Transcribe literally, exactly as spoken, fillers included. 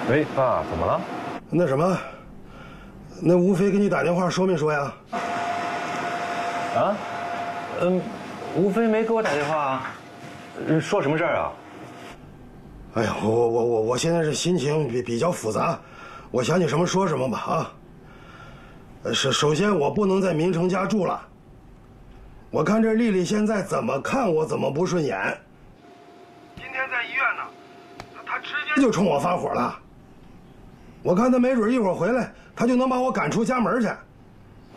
喂，爸，怎么了？ 那什么，那吴飞给你打电话说没说呀？ 啊？嗯，吴飞没给我打电话啊。说什么事儿啊？ 哎呀，我我我我我现在是心情比比较复杂，我想起什么说什么吧啊。呃，首首先我不能在明成家住了。我看这丽丽现在怎么看我怎么不顺眼。今天在医院呢，她直接就冲我发火了。我看她没准一会儿回来，她就能把我赶出家门去。